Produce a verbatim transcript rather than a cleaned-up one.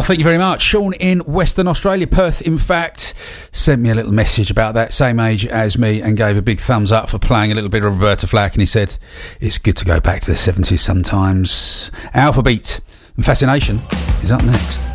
thank you very much. Sean in Western Australia, Perth, in fact, sent me a little message about that, same age as me, and gave a big thumbs up for playing a little bit of Roberta Flack, and he said, it's good to go back to the seventies sometimes. Alpha Beat and Fascination is up next.